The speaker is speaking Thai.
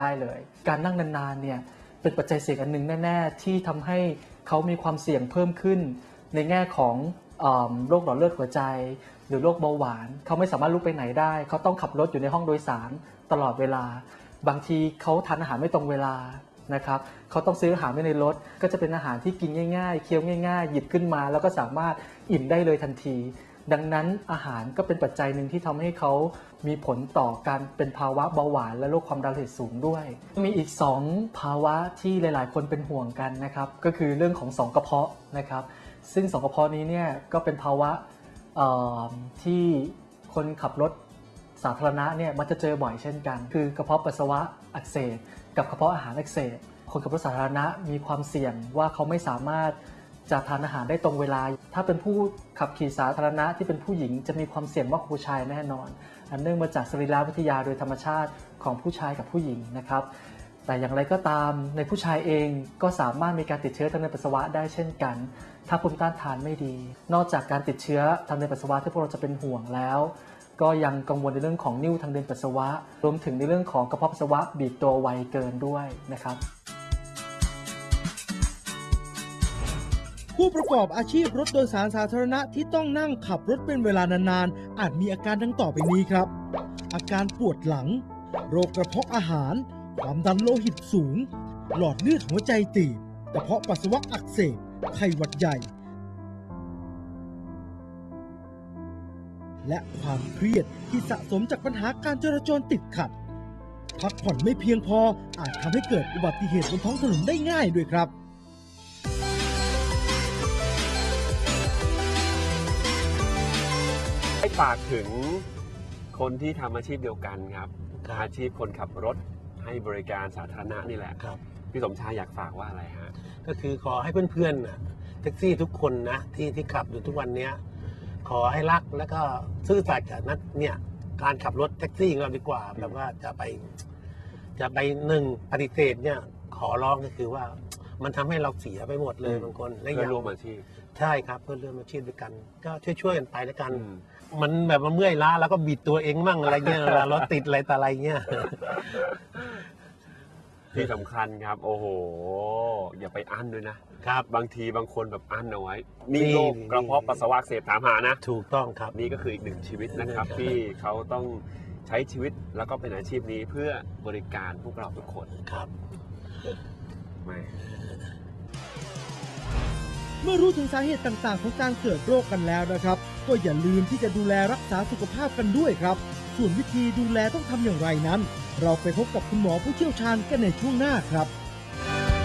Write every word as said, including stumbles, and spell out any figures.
ได้เลยการนั่งนานๆเนี่ยเป็นปัจจัยเสี่ยงอันหนึ่งแน่ๆที่ทำให้เขามีความเสี่ยงเพิ่มขึ้นในแง่ของโรคหลอดเลือดหัวใจหรือโรคเบาหวานเขาไม่สามารถลุกไปไหนได้เขาต้องขับรถอยู่ในห้องโดยสารตลอดเวลาบางทีเขาทานอาหารไม่ตรงเวลานะครับเขาต้องซื้ออาหารไว้ในรถก็จะเป็นอาหารที่กินง่ายๆเคี้ยวง่ายๆหยิบขึ้นมาแล้วก็สามารถอิ่มได้เลยทันทีดังนั้นอาหารก็เป็นปัจจัยหนึ่งที่ทำให้เขามีผลต่อการเป็นภาวะเบาหวานและโรคความดันโลหิตสูงด้วยมีอีกสองภาวะที่หลายๆคนเป็นห่วงกันนะครับก็คือเรื่องของสองกระเพาะนะครับซึ่งสองกระเพาะนี้เนี่ยก็เป็นภาวะที่คนขับรถสาธารณะเนี่ยมันจะเจอบ่อยเช่นกันคือกระเพาะปัสสาวะอักเสบกับกระเพาะอาหารอักเสบคนขับรถสาธารณะมีความเสี่ยงว่าเขาไม่สามารถจะทานอาหารได้ตรงเวลาถ้าเป็นผู้ขับขี่สาธารณะที่เป็นผู้หญิงจะมีความเสี่ยงมากกว่าผู้ชายแน่นอนอันเนื่องมาจากสรีรวิทยาโดยธรรมชาติของผู้ชายกับผู้หญิงนะครับแต่อย่างไรก็ตามในผู้ชายเองก็สามารถมีการติดเชื้อทางเดินปัสสาวะได้เช่นกันถ้าภูมิต้านทานไม่ดีนอกจากการติดเชื้อทางเดินปัสสาวะที่พวกเราจะเป็นห่วงแล้วก็ยังกังวลในเรื่องของนิ่วทางเดินปัสสาวะรวมถึงในเรื่องของกระเพาะปัสสาวะบีบตัวไวเกินด้วยนะครับผู้ประกอบอาชีพรถโดยสารสาธารณะที่ต้องนั่งขับรถเป็นเวลานานๆอาจมีอาการดังต่อไปนี้ครับอาการปวดหลังโรคกระเพาะอาหารความดันโลหิตสูงหลอดเลือดหัวใจตีบกระเพาะปัสสาวะอักเสบไข้หวัดใหญ่และความเครียดที่สะสมจากปัญหาการจราจรติดขัดพักผ่อนไม่เพียงพออาจทำให้เกิดอุบัติเหตุบนท้องถนนได้ง่ายด้วยครับให้ฝากถึงคนที่ทำอาชีพเดียวกันครับอาชีพคนขับรถให้บริการสาธารณะนี่แหละครับพี่สมชายอยากฝากว่าอะไรฮะก็คือขอให้เพื่อนๆแท็กซี่ทุกคนนะที่ที่ขับอยู่ทุกวันนี้ขอให้รักแล้วก็ซื่อสัตย์กับนัดเนี่ยการขับรถแท็กซี่ของเราดีกว่าแบบว่าจะไปจะไปหนึ่งปฏิเสธเนี่ยขอร้องก็คือว่ามันทำให้เราเสียไปหมดเลยบางคนและอย่าร่วมอาชีพใช่ครับเพื่อนร่วมอาชีพด้วยกันก็ช่วยๆกันไปแล้วกันมันแบบมันเมื่อยล้าแล้วก็บิดตัวเองมั่งอะไรเงี้ยเวลารถติดอะไรต่ออะไรเงี้ยที่สำคัญครับโอ้โหอย่าไปอั้นด้วยนะครับบางทีบางคนแบบอั้นเอาไว้นี่โรคกระเพาะปัสสาวะอักเสบถามหานะถูกต้องครับนี่ก็คืออีกหนึ่งชีวิตนะครับที่เขาต้องใช้ชีวิตแล้วก็เป็นอาชีพนี้เพื่อบริการพวกเราทุกคนครับไม่เมื่อรู้ถึงสาเหตุต่างๆของการเกิดโรคกันแล้วนะครับก็อย่าลืมที่จะดูแลรักษาสุขภาพกันด้วยครับส่วนวิธีดูแลต้องทำอย่างไรนั้นเราไปพบกับคุณหมอผู้เชี่ยวชาญกันในช่วงหน้าครับ